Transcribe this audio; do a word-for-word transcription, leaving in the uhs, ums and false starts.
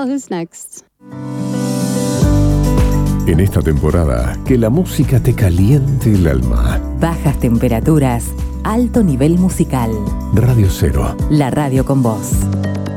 who's next. En esta temporada, que la música te caliente el alma. Bajas temperaturas, alto nivel musical. Radio Cero. La radio con vos.